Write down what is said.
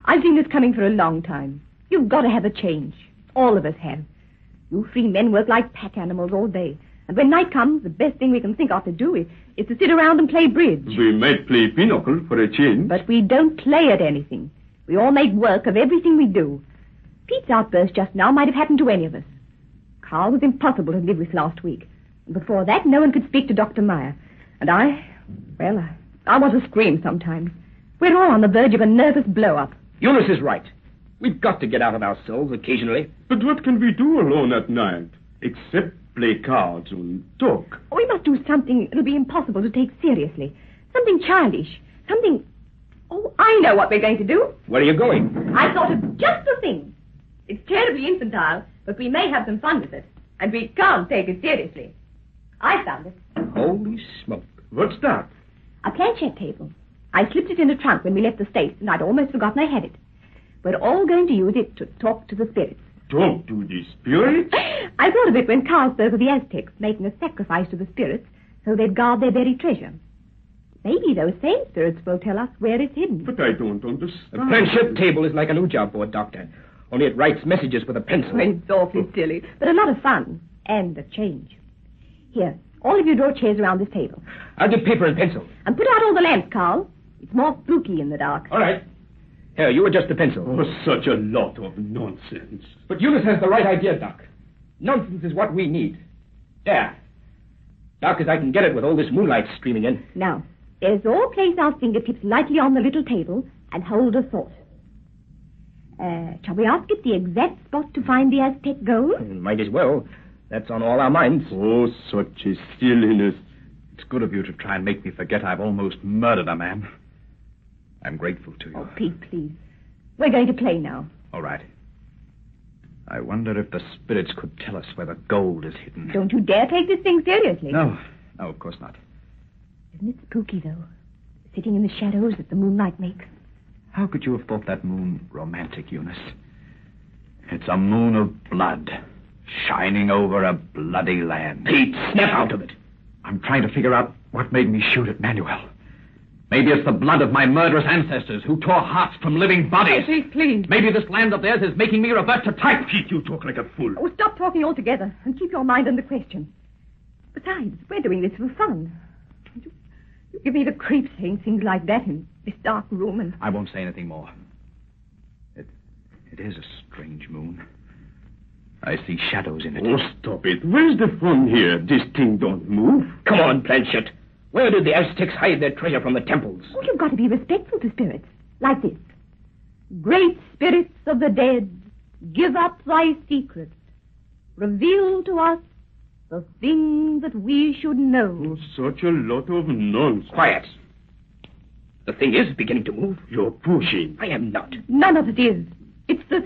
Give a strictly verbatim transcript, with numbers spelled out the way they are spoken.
I've seen this coming for a long time. You've got to have a change. All of us have. You three men work like pack animals all day. And when night comes, the best thing we can think of to do is, is to sit around and play bridge. We might play pinochle for a change. But we don't play at anything. We all make work of everything we do. Pete's outburst just now might have happened to any of us. Carl was impossible to live with last week. And before that, no one could speak to Doctor Meyer. And I, well, I, I want to scream sometimes. We're all on the verge of a nervous blow-up. Eunice is right. We've got to get out of ourselves occasionally. But what can we do alone at night? Except play cards and talk. We must do something it'll be impossible to take seriously. Something childish. Something... Oh, I know what we're going to do. Where are you going? I thought of just the thing. It's terribly infantile, but we may have some fun with it. And we can't take it seriously. I found it. Holy smoke. What's that? A planchette table. I slipped it in the trunk when we left the States, and I'd almost forgotten I had it. We're all going to use it to talk to the spirits. Talk to the spirits? I thought of it when Carl spoke of the Aztecs making a sacrifice to the spirits so they'd guard their buried treasure. Maybe those same spirits will tell us where it's hidden. But I don't understand. The planchette table is like an Ouija board, Doctor. Only it writes messages with a pencil. It's awfully silly, but a lot of fun. And a change. Here, all of you draw chairs around this table. I'll do paper and pencil. And put out all the lamps, Carl. It's more spooky in the dark. All right. Here, you adjust the pencil. Oh, such a lot of nonsense. But Eunice has the right idea, Doc. Nonsense is what we need. There. Dark as I can get it with all this moonlight streaming in. Now, let's all place our fingertips lightly on the little table and hold a thought. Uh, shall we ask it the exact spot to find the Aztec gold? Might as well. That's on all our minds. Oh, such a silliness. It's good of you to try and make me forget I've almost murdered a man. I'm grateful to you. Oh, Pete, please. We're going to play now. All right. I wonder if the spirits could tell us where the gold is hidden. Don't you dare take this thing seriously. No. No, of course not. Isn't it spooky, though? Sitting in the shadows that the moonlight makes. How could you have thought that moon romantic, Eunice? It's a moon of blood, shining over a bloody land. Pete, snap out of it. I'm trying to figure out what made me shoot at Manuel. Maybe it's the blood of my murderous ancestors who tore hearts from living bodies. Oh, Pete, please. Maybe this land of theirs is making me revert to type. Pete, you talk like a fool. Oh, stop talking altogether and keep your mind on the question. Besides, we're doing this for fun. You, you give me the creeps saying things like that in this dark room and... I won't say anything more. It, it is a strange moon. I see shadows in it. Oh, stop it. Where's the fun here? This thing don't move. Come on, Planchette. Where did the Aztecs hide their treasure from the temples? Oh, you've got to be respectful to spirits. Like this. Great spirits of the dead, give up thy secrets. Reveal to us the thing that we should know. Oh, such a lot of nonsense. Quiet. The thing is beginning to move. You're pushing. I am not. None of it is. It's the